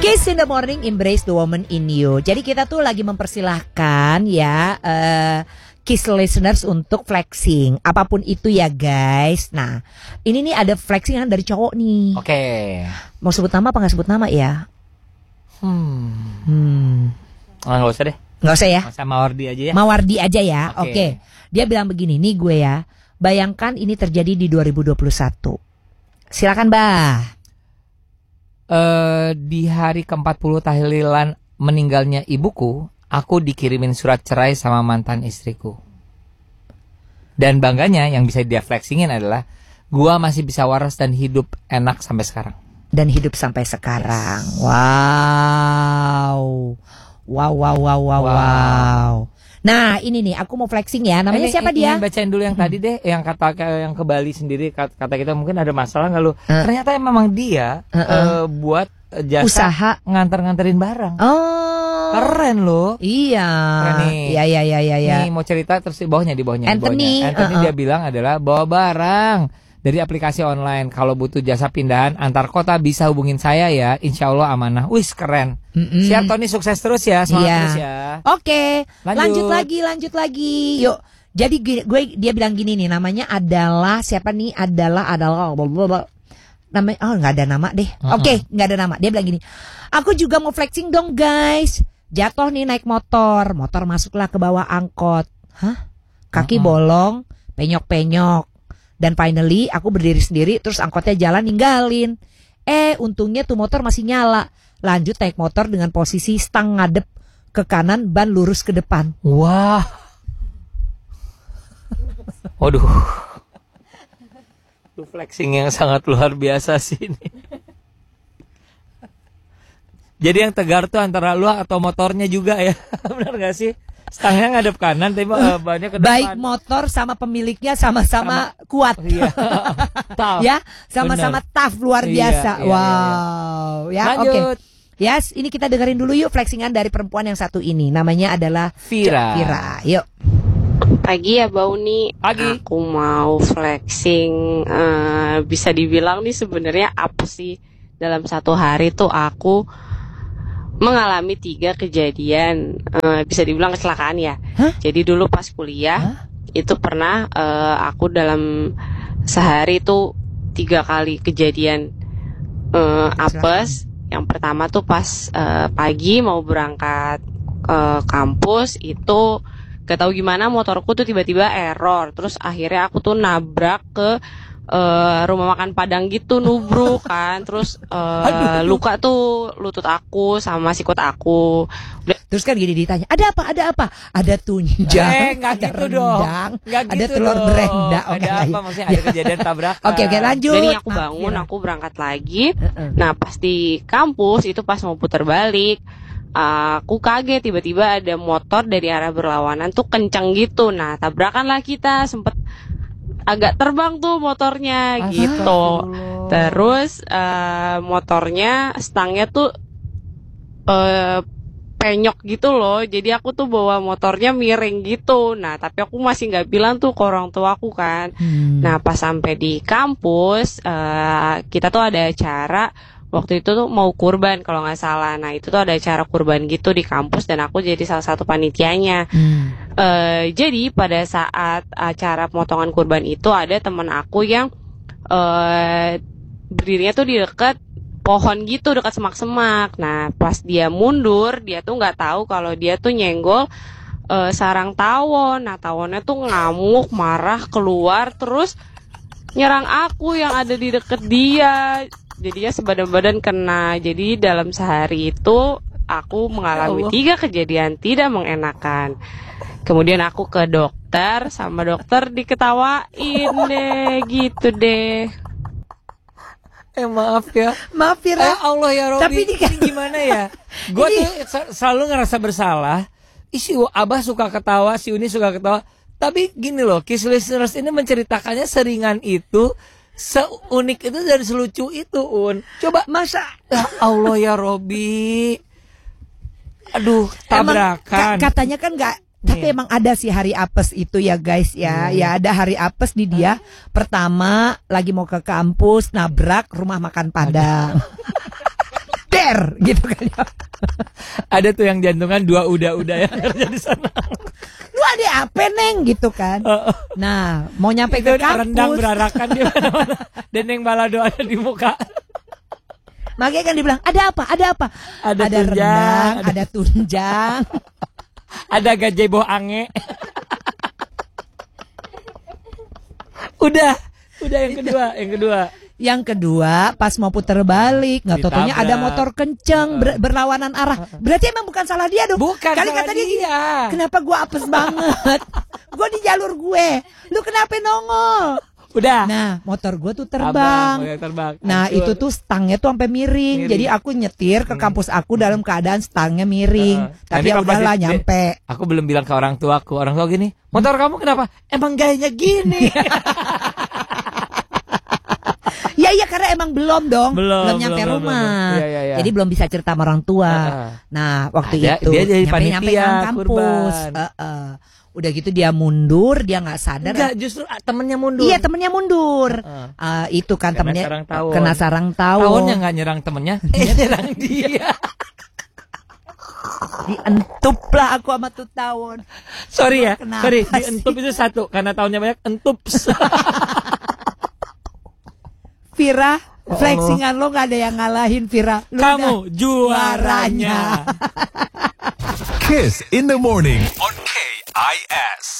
Kiss in the morning, embrace the woman in you. Jadi kita tuh lagi mempersilahkan ya Kiss listeners untuk flexing, apapun itu ya guys. Nah, ini nih ada flexing dari cowok nih. Oke. Mau sebut nama apa nggak sebut nama ya? Nggak usah deh. Nggak usah ya? Nggak usah, Mawardi aja ya. Mawardi aja ya. Oke. Dia bilang begini, nih gue ya. Bayangkan ini terjadi di 2021. Silakan, Bah. Di hari ke-40 tahlilan meninggalnya ibuku, aku dikirimin surat cerai sama mantan istriku. Dan bangganya yang bisa dia flexingin adalah gua masih bisa waras dan hidup enak sampai sekarang. Dan hidup sampai sekarang. Yes. Wow. Nah, ini nih aku mau flexing ya. Namanya siapa dia? Bacain dulu yang tadi deh, yang yang ke Bali sendiri, kata kita mungkin ada masalah nggak lu? Ternyata memang dia buat jasa usaha nganterin barang. Oh, keren loh. Iya. Keren nih. Iya. Nih mau cerita terus di bawahnya. Anthony Dia bilang adalah bawa barang dari aplikasi online. Kalau butuh jasa pindahan antar kota bisa hubungin saya ya. Insya Allah amanah. Wih keren. Siap Tony, sukses terus ya. Semangat terus ya. Oke. Lanjut lagi. Yuk. Jadi dia bilang gini nih, namanya adalah siapa nih? Adalah namanya nggak ada nama deh. Oke, nggak ada nama. Dia bilang gini, aku juga mau flexing dong guys. Jatuh nih naik motor masuklah ke bawah angkot. Kaki bolong, penyok. Dan finally aku berdiri sendiri, terus angkotnya jalan ninggalin. Untungnya tuh motor masih nyala. Lanjut naik motor dengan posisi stang ngadep ke kanan, ban lurus ke depan. Wah. Waduh. Itu flexing yang sangat luar biasa sih ini. Jadi yang tegar tuh antara lu atau motornya juga ya. Benar gak sih? Stangnya ngadep kanan tapi bannya ke depan. Baik motor sama pemiliknya sama kuat. Iya. Ya, sama-sama tough luar biasa. Wow. Ya, oke. Yes, ini kita dengerin dulu yuk flexingan dari perempuan yang satu ini. Namanya adalah Vira. Yuk. Pagi ya Bauni. Pagi. Aku mau flexing. Bisa dibilang nih sebenarnya apa sih, dalam satu hari tuh aku mengalami 3 kejadian, bisa dibilang kecelakaan ya. Jadi dulu pas kuliah itu pernah aku dalam sehari tuh 3 kali kejadian apes. Yang pertama tuh pas pagi mau berangkat ke kampus, itu gak tahu gimana motorku tuh tiba-tiba error. Terus akhirnya aku tuh nabrak ke rumah makan Padang gitu, nubruk kan. Terus luka tuh lutut aku sama sikut aku. Terus kan gini ditanya, ada apa? Ada tunjang, nggak ada gitu rendang, nggak ada gitu telur dong. berenda. Ada apa maksudnya? Ada kejadian tabrakan. Oke, lanjut. Jadi aku bangun, aku berangkat lagi. Nah pas di kampus itu pas mau putar balik, aku kaget tiba-tiba ada motor dari arah berlawanan tuh kenceng gitu. Nah tabrakan lah kita, sempet agak terbang tuh motornya gitu. Terus motornya stangnya tuh penyok gitu loh. Jadi aku tuh bawa motornya miring gitu. Nah tapi aku masih nggak bilang tuh ke orang tua aku kan. Nah pas sampai di kampus kita tuh ada acara. Waktu itu tuh mau kurban kalau nggak salah. Nah itu tuh ada acara kurban gitu di kampus dan aku jadi salah satu panitianya. Jadi pada saat acara pemotongan kurban itu ada teman aku yang berdirinya tuh di dekat pohon gitu, dekat semak-semak. Nah pas dia mundur, dia tuh nggak tahu kalau dia tuh nyenggol sarang tawon. Nah tawonnya tuh ngamuk, marah, keluar terus nyerang aku yang ada di deket dia. Jadinya sebadan-badan kena. Jadi dalam sehari itu aku mengalami 3 kejadian tidak mengenakan. Kemudian aku ke dokter, sama dokter diketawain deh, gitu deh. Maaf ya. Maaf Vira. Allah ya Robi. Tapi ini gimana ya? Gue tuh selalu ngerasa bersalah. Si Abah suka ketawa, si Uni suka ketawa. Tapi gini loh, Kiss Listeners ini menceritakannya seringan itu, seunik itu dan selucu itu, Un. Coba masa ya Allah ya Robi. Aduh, tabrakan. Katanya kan enggak, tapi emang ada sih hari apes itu ya guys ya. Ya ada hari apes di dia. Pertama lagi mau ke kampus, nabrak rumah makan Padang. Cer gitu kan ya. Ada tuh yang jantungan 2 udah yang kerja di sana. Lu ada apa neng gitu kan. Nah mau nyampe Itu ke rendang kampus, berarakan di mana-mana. Dan yang balado ada di muka. makanya kan dibilang ada apa? Ada tunjang, rendang, ada tunjang. Ada gazebo ange. Udah yang kedua. Yang kedua pas mau puter balik nggak taunya Ditabrak. ada motor kenceng berlawanan arah. Berarti emang bukan salah dia dong. Bukan Kali salah kata dia gini, dia. kenapa gua apes banget? Gua di jalur gue. Lu kenapa nongol? Udah. Nah, motor gue tuh Abang, terbang. mulai terbang. Nah, Hancur. itu tuh stangnya tuh sampai miring. Jadi aku nyetir ke kampus aku dalam keadaan stangnya miring. Tapi Nanti ya papa udahlah di- nyampe. Aku belum bilang ke orang tuaku. Orang tua gini, motor kamu kenapa? Emang gayanya gini. Iya karena emang belum dong. Belum, nyampe belum. rumah. Iya. Jadi belum bisa cerita sama orang tua. Nah, waktu Ada- itu dia jadi nyampe panitia kan kampus. kurban. Udah gitu dia mundur, dia nggak sadar. Enggak, justru temennya mundur. Iya temennya mundur. Itu kan Kena temennya sarang tawon. kena sarang tawon. Tawonnya nggak nyerang temennya, nyerang dia. Dientup lah aku sama tuh tawon. Sorry ya, Kenapa sorry. sih? Dientup itu satu, karena tahunnya banyak entup. Vira, flexingan lo gak ada yang ngalahin Vira. Lu Kamu udah juaranya. Kiss in the morning on KIS.